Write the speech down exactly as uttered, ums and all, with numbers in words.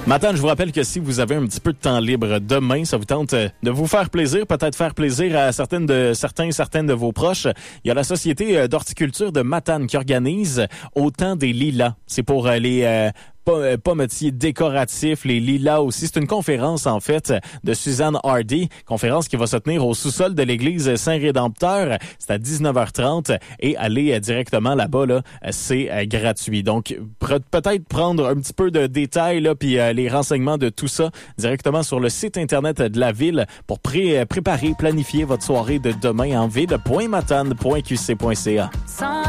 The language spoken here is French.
Matane, je vous rappelle que si vous avez un petit peu de temps libre demain, ça vous tente de vous faire plaisir, peut-être faire plaisir à certaines de certains, certaines de vos proches. Il y a la Société d'horticulture de Matane qui organise Au temps des lilas. C'est pour les euh, pommetiers décoratifs, les lilas aussi. C'est une conférence, en fait, de Suzanne Hardy. Conférence qui va se tenir au sous-sol de l'église Saint-Rédempteur. C'est à dix-neuf heures trente et aller directement là-bas, là, c'est gratuit. Donc, peut-être prendre un petit peu de détails, là, puis euh, les renseignements de tout ça directement sur le site Internet de la ville pour pré- préparer, planifier votre soirée de demain en ville. point matane point q c point c a